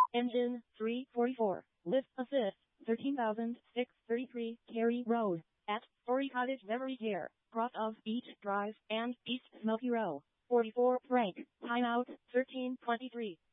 Engine 344. Lift assist 13,633. Cary Road. At Story Cottage Memory Care. Cross of Beach Drive and East Smoky Row. 44 Frank. Timeout 13:23.